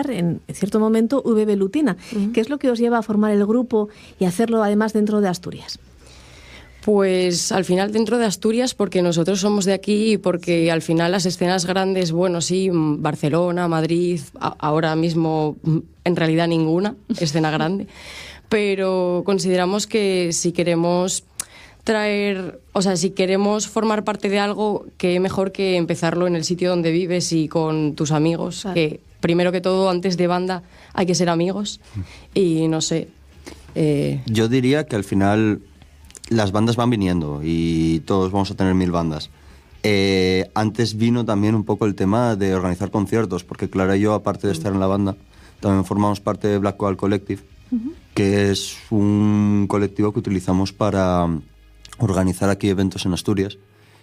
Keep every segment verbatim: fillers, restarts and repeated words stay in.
crear en cierto momento V Velutina. Uh-huh. ¿Qué es lo que os lleva a formar el grupo y hacerlo además dentro de Asturias? Pues al final dentro de Asturias, porque nosotros somos de aquí y porque al final las escenas grandes, bueno, sí, Barcelona, Madrid, a- ahora mismo en realidad ninguna escena grande, pero consideramos que si queremos traer, o sea, si queremos formar parte de algo, qué mejor que empezarlo en el sitio donde vives y con tus amigos, claro. Que primero que todo, antes de banda, hay que ser amigos y no sé. Eh... Yo diría que al final las bandas van viniendo y todos vamos a tener mil bandas. Eh, antes vino también un poco el tema de organizar conciertos, porque Clara y yo, aparte de estar en la banda, también formamos parte de Black Coal Collective, uh-huh. que es un colectivo que utilizamos para organizar aquí eventos en Asturias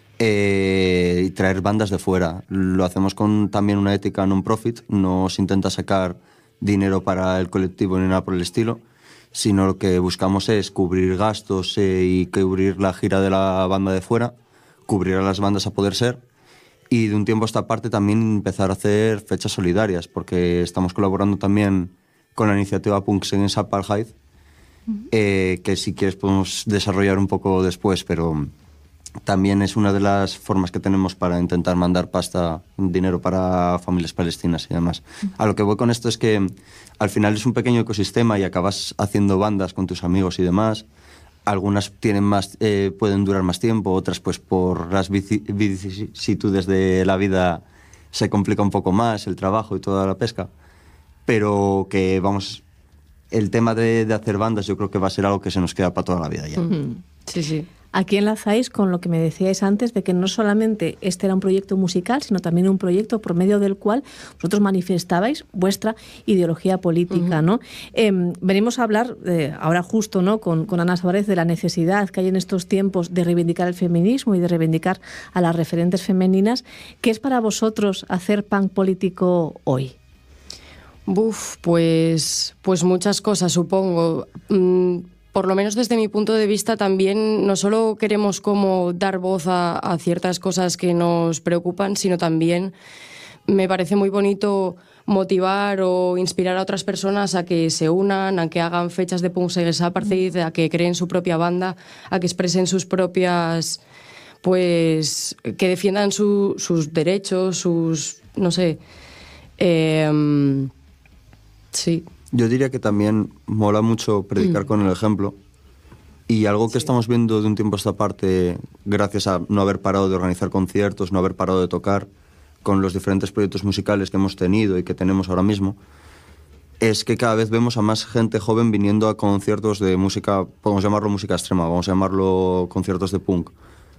eh, y traer bandas de fuera. Lo hacemos con también una ética non-profit, no se intenta sacar dinero para el colectivo ni nada por el estilo, sino lo que buscamos es cubrir gastos eh, y cubrir la gira de la banda de fuera, cubrir a las bandas a poder ser, y de un tiempo a esta parte también empezar a hacer fechas solidarias, porque estamos colaborando también con la iniciativa Punks Against Apartheid, eh, que si quieres podemos desarrollar un poco después, pero también es una de las formas que tenemos para intentar mandar pasta, dinero para familias palestinas y demás. A lo que voy con esto es que al final es un pequeño ecosistema y acabas haciendo bandas con tus amigos y demás. Algunas tienen más, eh, pueden durar más tiempo, otras pues por las vicisitudes de la vida se complica un poco más el trabajo y toda la pesca, pero que vamos, el tema de, de hacer bandas yo creo que va a ser algo que se nos queda para toda la vida ya. Uh-huh. Sí, sí. Aquí enlazáis con lo que me decíais antes de que no solamente este era un proyecto musical, sino también un proyecto por medio del cual vosotros manifestabais vuestra ideología política, uh-huh. ¿no? Eh, venimos a hablar eh, ahora justo, ¿no? con, con Ana Suárez de la necesidad que hay en estos tiempos de reivindicar el feminismo y de reivindicar a las referentes femeninas. ¿Qué es para vosotros hacer punk político hoy? Buf, pues, pues muchas cosas, supongo. Mm, por lo menos desde mi punto de vista también no solo queremos como dar voz a, a ciertas cosas que nos preocupan, sino también me parece muy bonito motivar o inspirar a otras personas a que se unan, a que hagan fechas de Punks Against Apartheid, a que creen su propia banda, a que expresen sus propias, pues, que defiendan su, sus derechos, sus, no sé, eh, sí. Yo diría que también mola mucho predicar mm. con el ejemplo, y algo que sí. estamos viendo de un tiempo a esta parte, gracias a no haber parado de organizar conciertos, no haber parado de tocar, con los diferentes proyectos musicales que hemos tenido y que tenemos ahora mismo, es que cada vez vemos a más gente joven viniendo a conciertos de música, podemos llamarlo música extrema, vamos a llamarlo conciertos de punk,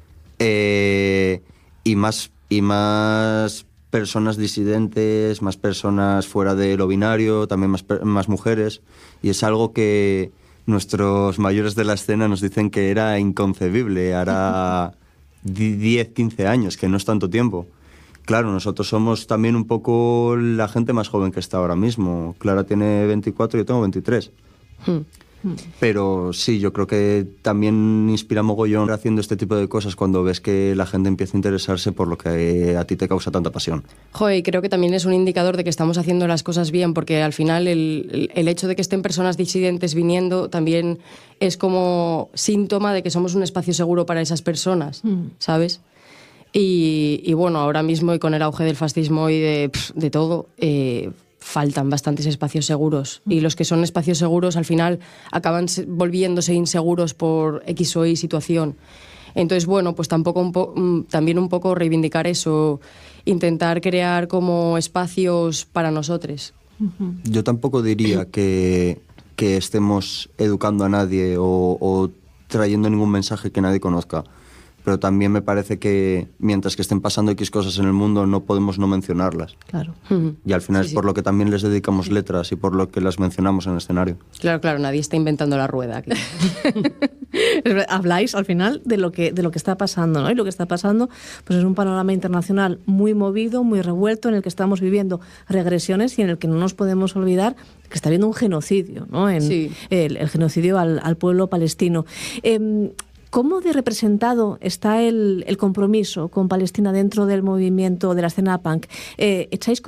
eh, y más y más personas disidentes, más personas fuera de lo binario, también más, más mujeres, y es algo que nuestros mayores de la escena nos dicen que era inconcebible, hará diez, quince años, que no es tanto tiempo. Claro, nosotros somos también un poco la gente más joven que está ahora mismo. Clara tiene veinticuatro y yo tengo veintitrés. Hmm. Pero sí, yo creo que también inspira mogollón haciendo este tipo de cosas cuando ves que la gente empieza a interesarse por lo que a ti te causa tanta pasión. Joder, creo que también es un indicador de que estamos haciendo las cosas bien, porque al final el, el hecho de que estén personas disidentes viniendo también es como síntoma de que somos un espacio seguro para esas personas, mm. ¿sabes? Y, y bueno, ahora mismo y con el auge del fascismo y de, pff, de todo... Eh, faltan bastantes espacios seguros, y los que son espacios seguros al final acaban volviéndose inseguros por X o Y situación. Entonces, bueno, pues tampoco un po- también un poco reivindicar eso, intentar crear como espacios para nosotros. Yo tampoco diría que, que estemos educando a nadie o, o trayendo ningún mensaje que nadie conozca, pero también me parece que mientras que estén pasando X cosas en el mundo no podemos no mencionarlas. Claro. Y al final sí, es sí. por lo que también les dedicamos letras y por lo que las mencionamos en el escenario. Claro, claro, nadie está inventando la rueda. Habláis al final de lo que de lo que está pasando, ¿no? Y lo que está pasando pues es un panorama internacional muy movido, muy revuelto, en el que estamos viviendo regresiones y en el que no nos podemos olvidar que está habiendo un genocidio, ¿no? En sí. el, el genocidio al, al pueblo palestino. Eh, ¿Cómo de representado está el, el compromiso con Palestina dentro del movimiento de la escena punk? Eh, ¿Echáis